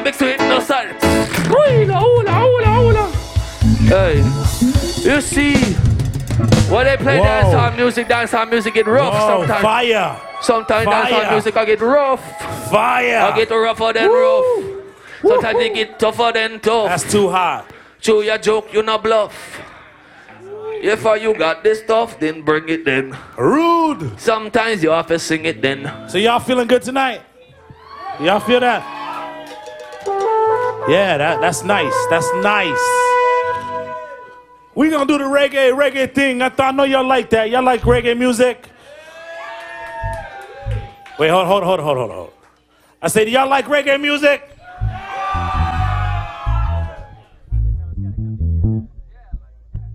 mix with no salt. Hula, hula, hula, hula. Hey, you see, when they play dancehall music get rough sometimes. Fire. Sometimes dancehall music I get rough. Fire. I get rougher than rough. Sometimes they get tougher than tough. That's too hot. Chew your joke, you not bluff. If you got this stuff, then bring it then. Rude. Sometimes you have to sing it then. So y'all feeling good tonight? Y'all feel that? Yeah, that's nice. That's nice. We gonna do the reggae thing. I know y'all like that. Y'all like reggae music? Wait, hold on. I said, do y'all like reggae music?